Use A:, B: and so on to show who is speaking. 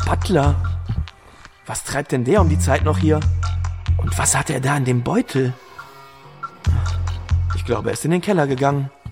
A: Butler. Was treibt denn der um die Zeit noch hier? Und was hat er da in dem Beutel? Ich glaube, er ist in den Keller gegangen.